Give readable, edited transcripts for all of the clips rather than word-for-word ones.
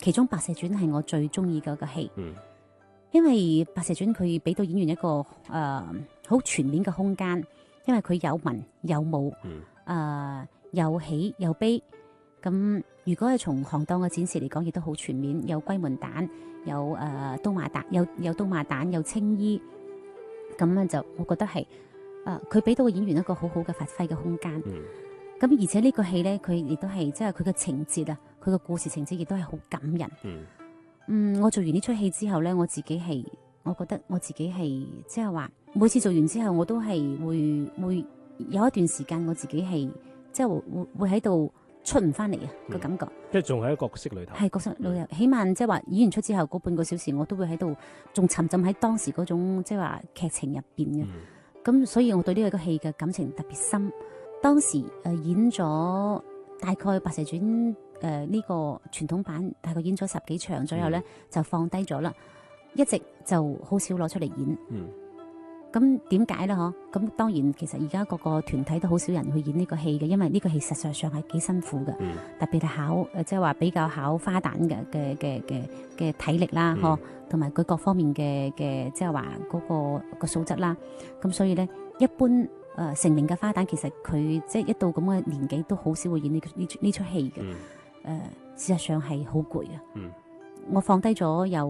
其中《白蛇傳》係我最中意嘅個戲，因為《白蛇傳》佢俾到演員一個好全面嘅空間，因為佢有文有武，有喜有悲。咁如果係從行當嘅展示嚟講，亦都好全面，有龜門蛋，有刀馬蛋，有刀馬蛋，有青衣。咁樣就我覺得係佢俾到個演員一個好好嘅發揮嘅空間。咁而且呢個戲咧，佢亦都係即係佢嘅情節啊，佢嘅故事情節亦都係好感人。我做完呢出戲之後咧，我覺得我自己係即係話，每次做完之後，我都係會有一段時間，我自己係即係會喺度出唔翻嚟啊個感覺。 即係仲喺角色裏頭。係角色裏頭，起碼即係話演完出之後嗰半個小時，我都會喺度仲沉浸喺當時嗰種即係話劇情入邊嘅。咁所以我對呢個戲嘅感情特別深。當時演咗大概《白蛇傳》呢個傳統版，大概演咗10幾場左右咧，就放低咗啦，一直就好少攞出嚟演。咁點解咧？咁當然其實而家各個團體都好少人去演呢個戲嘅，因為呢個戲實際上係幾辛苦嘅，特別係考即係話比較考花旦嘅體力啦，同埋佢各方面嘅即係話嗰個素質啦。咁所以咧，一般成名嘅花旦其實佢即係一到咁嘅年紀都好少會演呢出戲嘅。事實上係好攰啊。我放低咗有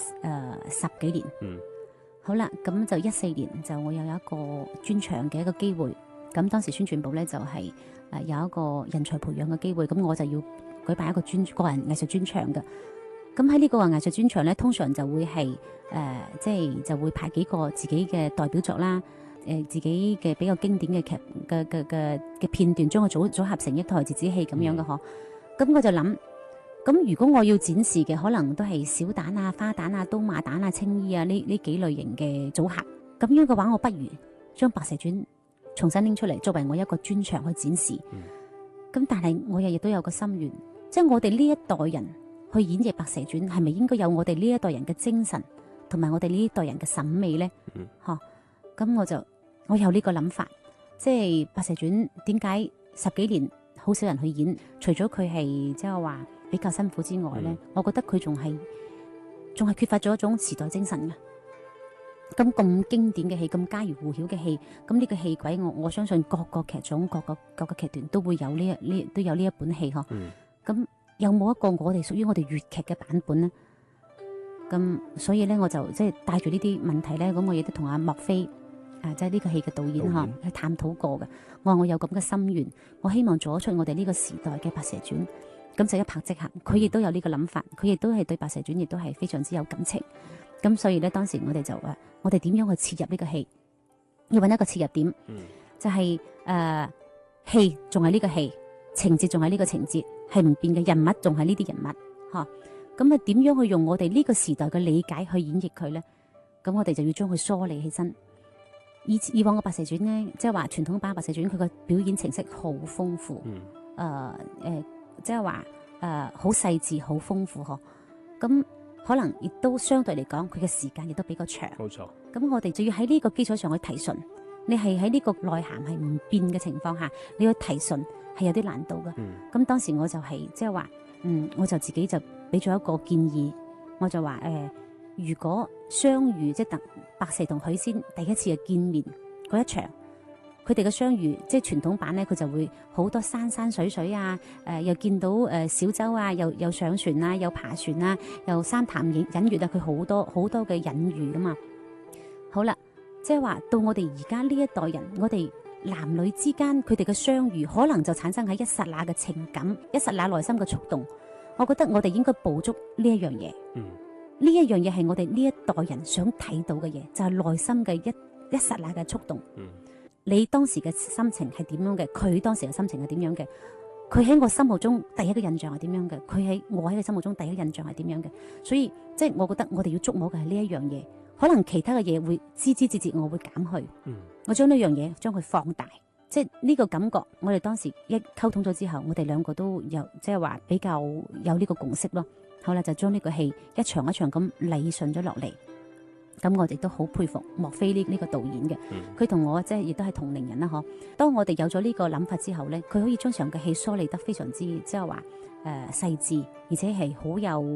10幾年。好啦，咁就14年就我又有一個專場嘅一個機會，咁當時宣傳部咧就係有一個人才培養嘅機會，咁我就要舉辦一個個人藝術專場嘅。咁喺呢個藝術專場咧，通常就會係即係就會派幾個自己嘅代表作啦，自己嘅比較經典嘅劇嘅片段，將佢組合成一台折子戲咁樣嘅嗬。咁我就諗。咁如果我要展示嘅可能都係小旦啊、花旦啊、刀馬旦啊、青衣啊呢幾類型嘅組合，咁樣嘅話，我不如將《白蛇傳》重新拎出嚟作為我一個專場去展示。咁但係我亦都有個心願，即係我哋呢一代人去演繹《白蛇傳》，係咪應該有我哋呢一代人嘅精神同埋我哋呢一代人嘅審美呢？咁我有呢個諗法，即係《白蛇傳》點解10幾年好少人去演？除咗佢係即係話比較辛苦之外咧，我覺得佢仲係缺乏咗一種時代精神嘅。咁經典嘅戲，咁家喻戶曉嘅戲，咁呢個戲軌，我相信各個劇種、各個劇團都會有都有呢一本戲嗬。咁有冇一個我哋屬於我哋粵劇嘅版本呢？咁所以咧，我就即係帶住呢啲問題咧，咁我亦都同阿莫非即係呢個戲嘅導演去探討過嘅。我話我有咁嘅心願，我希望做出我哋呢個時代嘅《白蛇傳》。咁就一拍即合，佢亦都有呢個諗法，佢亦都係對《白蛇傳》亦都係非常之有感情。咁所以咧，當時我哋就我哋點樣去切入呢個戲？要揾一個切入點，就係戲仲係呢個戲，情節仲係呢個情節，係唔變嘅，人物仲係呢啲人物，咁啊，點樣去用我哋呢個時代嘅理解去演繹佢咧？咁我哋就要將佢梳理起身。以往嘅《白蛇傳》咧，即係話傳統版《白蛇傳》，佢個表演程式好豐富，即係話好細緻、好豐富嗬，咁可能亦都相對嚟講，佢嘅時間亦都比較長。冇錯。咁我哋就要喺呢個基礎上去提純，你係喺呢個內涵係唔變嘅情況下，你要提純係有啲難度嘅。咁當時我就係即係話，我就自己就俾咗一個建議，我就話如果相遇即係白蛇同許仙第一次嘅見面嗰一場。佢哋嘅相遇，即係傳統版咧，佢就會好多山山水水啊，又見到小舟啊，又上船啊，又爬船啊，又三潭隱月啊，佢好多嘅隱喻噶嘛。好啦，即係話到我哋而家呢一代人，我哋男女之間佢哋嘅相遇，可能就產生喺一剎那嘅情感，一剎那內心嘅觸動。我覺得我哋應該捕捉呢一樣嘢。呢一樣嘢係我哋呢一代人想睇到嘅嘢，就係內心嘅一剎那嘅觸動。你當時嘅心情係點樣嘅？佢當時嘅心情係點樣嘅？佢喺我心目中第一個印象係點樣嘅？我喺佢心目中第一個印象係點樣嘅？所以即係我覺得我哋要捉摸嘅係呢一樣嘢，可能其他嘅嘢會枝枝節節我會減去，我將呢樣嘢將佢放大，即係呢個感覺。我哋當時一溝通咗之後，我哋兩個都有即係話比較有呢個共識咯。好啦，就將呢個戲一場一場咁理順咗落嚟。咁我哋都好佩服莫非呢個導演嘅，佢同我即係亦都係同齡人啦，嗬。當我哋有咗呢個諗法之後咧，佢可以將場嘅戲梳理得非常之即係話細緻，而且係好有